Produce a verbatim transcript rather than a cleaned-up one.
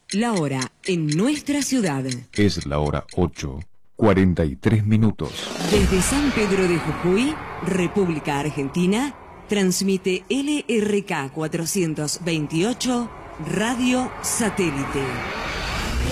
La hora en nuestra ciudad. Es la hora ocho, cuarenta y tres minutos. Desde San Pedro de Jujuy, República Argentina, transmite L R K cuatrocientos veintiocho Radio Satélite.